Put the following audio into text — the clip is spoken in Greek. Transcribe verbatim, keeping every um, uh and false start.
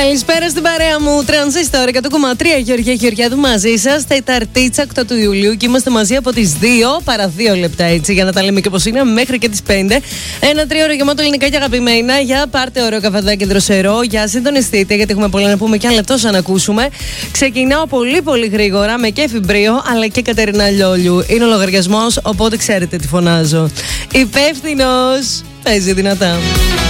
Καλησπέρα στην παρέα μου. Τρανζίστορ εκατό κόμμα τρία, Γεωργία Γεωργιάδου μαζί σας. Τεταρτίτσα, οκτώ του Ιουλίου και είμαστε μαζί από τις δύο παρά δύο λεπτά, έτσι, για να τα λέμε και όπως είναι, μέχρι και τις πέντε. Ένα τρίωρο γεμάτο ελληνικά και αγαπημένα. Για πάρτε ωραίο καφεδάκι δροσερό. Για συντονιστείτε, γιατί έχουμε πολλά να πούμε και άλλα τόσα να ακούσουμε. Ξεκινάω πολύ πολύ γρήγορα με Κέφι Μπρίο αλλά και Κατερίνα Λιόλιου. Είναι ο λογαριασμός, οπότε ξέρετε τι φωνάζω. Υπεύθυνος. Παίζει δυνατά.